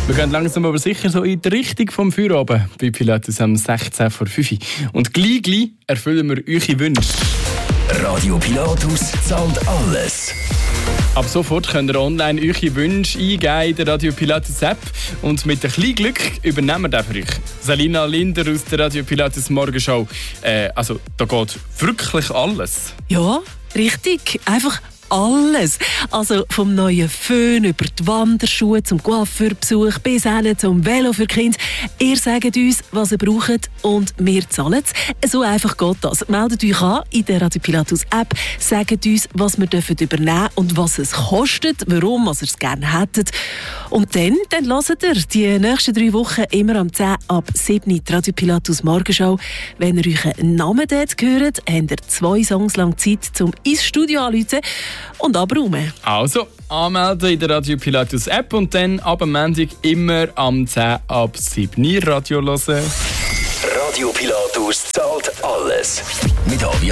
Wir gehen langsam aber sicher so in die Richtung vom Feierabend bei Pilatus am 16 vor 5 Uhr. Und gleich erfüllen wir eure Wünsche. Radio Pilatus zahlt alles. Ab sofort könnt ihr online eure Wünsche eingeben in der Radio Pilatus App. Und mit ein bisschen Glück übernehmen wir den für euch. Salina Linder aus der Radio Pilatus Morgenshow. Da geht wirklich alles. Ja, richtig. Einfach alles. Also vom neuen Föhn über die Wanderschuhe zum Coiffeurbesuch bis hin zum Velo für Kinder. Ihr sagt uns, was ihr braucht und wir zahlen es. So einfach geht das. Meldet euch an in der Radio Pilatus App, sagt uns, was wir übernehmen dürfen und was es kostet, warum ihr es gerne hättet. Und dann hört ihr die nächsten 3 Wochen immer am 10 ab 7 die Radio Pilatus Morgenshow. Wenn ihr euch einen Namen dort hört, habt ihr 2 Songs lang Zeit, um ins Studio anzurufen und abräumen. Also, anmelden in der Radio Pilatus App und dann ab am Montag immer am 10 ab 7 Radio hören. Radio Pilatus zahlt alles. Mit